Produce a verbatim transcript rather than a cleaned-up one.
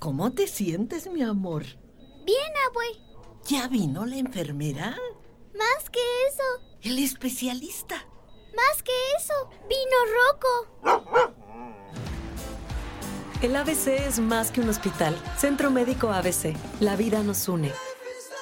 ¿Cómo te sientes, mi amor? Bien, abue. ¿Ya vino la enfermera? Más que eso. El especialista. Más que eso. Vino Rocco. El A B C es más que un hospital. Centro Médico A B C. La vida nos une.